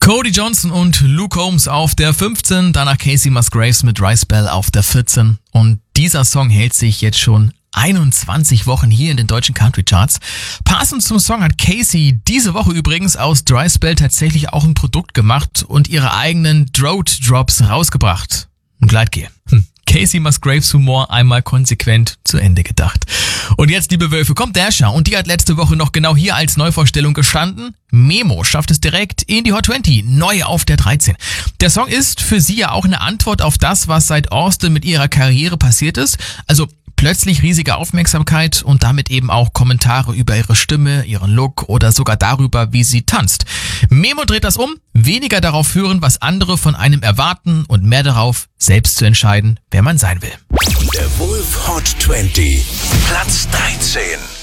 Cody Johnson und Luke Combs auf der 15, danach Casey Musgraves mit Dry Spell auf der 14. Und dieser Song hält sich jetzt schon 21 Wochen hier in den deutschen Country Charts. Passend zum Song hat Casey diese Woche übrigens aus Dry Spell tatsächlich auch ein Produkt gemacht und ihre eigenen Drought Drops rausgebracht. Ein Gleitgel. Casey Musgraves Humor einmal konsequent zu Ende gedacht. Und jetzt, liebe Wölfe, kommt Dasher und die hat letzte Woche noch genau hier als Neuvorstellung gestanden. Memo schafft es direkt in die Hot 20, neu auf der 13. Der Song ist für sie ja auch eine Antwort auf das, was seit Austin mit ihrer Karriere passiert ist. Also plötzlich riesige Aufmerksamkeit und damit eben auch Kommentare über ihre Stimme, ihren Look oder sogar darüber, wie sie tanzt. Memo dreht das um, weniger darauf hören, was andere von einem erwarten und mehr darauf, selbst zu entscheiden, wer man sein will. Der Wolf Hot 20, Platz 13.